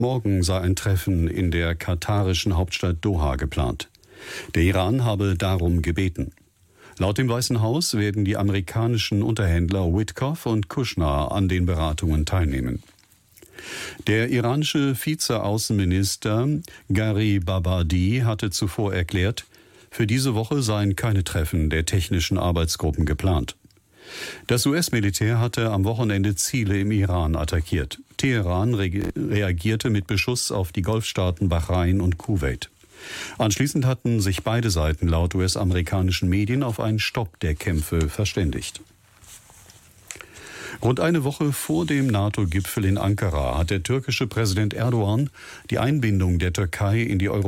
Morgen sei ein Treffen in der katarischen Hauptstadt Doha geplant. Der Iran habe darum gebeten. Laut dem Weißen Haus werden die amerikanischen Unterhändler Witkoff und Kushner an den Beratungen teilnehmen. Der iranische Vize-Außenminister Gharibabadi hatte zuvor erklärt, für diese Woche seien keine Treffen der technischen Arbeitsgruppen geplant. Das US-Militär hatte am Wochenende Ziele im Iran attackiert. Teheran reagierte mit Beschuss auf die Golfstaaten Bahrain und Kuwait. Anschließend hatten sich beide Seiten laut US-amerikanischen Medien auf einen Stopp der Kämpfe verständigt. Rund eine Woche vor dem NATO-Gipfel in Ankara hat der türkische Präsident Erdogan die Einbindung der Türkei in die